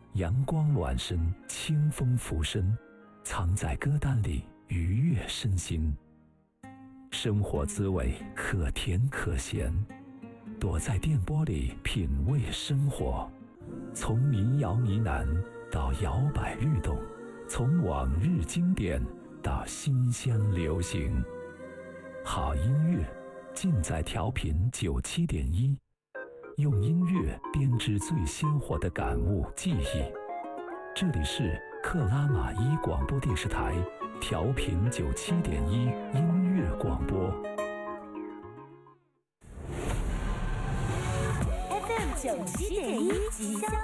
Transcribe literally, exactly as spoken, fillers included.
阳光暖身，清风拂身，藏在歌单里愉悦身心。生活滋味可甜可咸，躲在电波里品味生活。从民谣呢喃到摇摆律动，从往日经典到新乡流行。好音乐尽在调频九七点一，用音乐编织最鲜活的感悟记忆。这里是克拉玛依广播电视台调频九七点一音乐广播 F M 九七点一即将